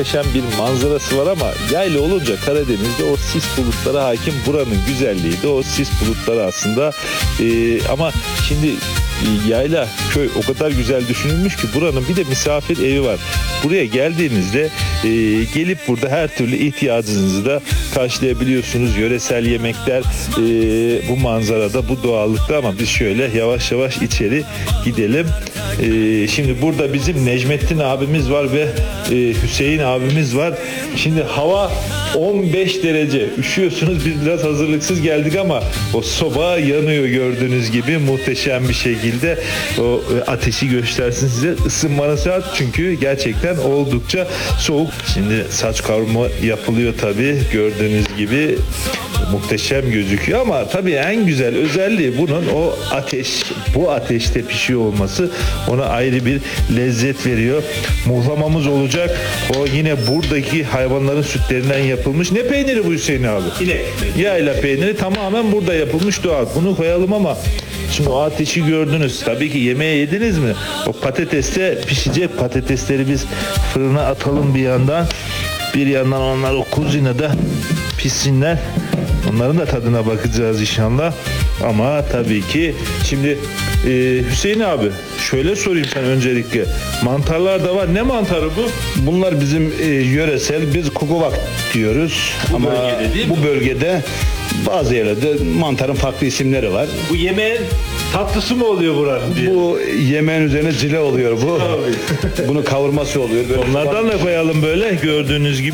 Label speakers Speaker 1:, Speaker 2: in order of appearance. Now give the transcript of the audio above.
Speaker 1: Muhteşem bir manzarası var ama yayla olunca Karadeniz'de o sis bulutlara hakim. Buranın güzelliği de o sis bulutları aslında. Ama şimdi yayla köy o kadar güzel düşünülmüş ki buranın bir de misafir evi var. Buraya geldiğinizde gelip burada her türlü ihtiyacınızı da karşılayabiliyorsunuz. Yöresel yemekler bu manzarada, bu doğallıkta, ama biz şöyle yavaş yavaş içeri gidelim. Şimdi burada bizim Necmettin abimiz var ve Hüseyin abimiz var. Şimdi hava 15 derece. Üşüyorsunuz. Biz biraz hazırlıksız geldik ama o soba yanıyor gördüğünüz gibi muhteşem bir şekilde. O ateşi göstersin size. Isınmanız şart çünkü gerçekten oldukça soğuk. Şimdi saç kavurma yapılıyor tabii. Gördüğünüz gibi muhteşem gözüküyor ama tabii en güzel özelliği bunun o ateş, bu ateşte pişiyor olması ona ayrı bir lezzet veriyor. Muhlamamız olacak. O yine buradaki hayvanların sütlerinden yapılmış. Ne peyniri bu Hüseyin abi?
Speaker 2: İnek.
Speaker 1: Yayla peyniri tamamen burada yapılmış doğal. Bunu koyalım ama şimdi o ateşi gördünüz. Tabii ki yemeği yediniz mi? O patateste pişecek. Patatesleri biz fırına atalım bir yandan. Bir yandan onlar o kuzinada pişsinler. Onların da tadına bakacağız inşallah. Ama tabii ki şimdi Hüseyin abi şöyle sorayım sen öncelikle. Mantarlar da var. Ne mantarı bu?
Speaker 2: Bunlar bizim yöresel, biz kukuvak diyoruz. Ama
Speaker 1: bölgede değil mi?
Speaker 2: bu bölgede bazı yerlerde mantarın farklı isimleri var.
Speaker 1: Bu yemeğin tatlısı mı oluyor buranın diye.
Speaker 2: Bu yemeğin üzerine zile oluyor bu. Bunu kavurması oluyor. Böyle
Speaker 1: Onlardan da koyalım böyle gördüğünüz gibi.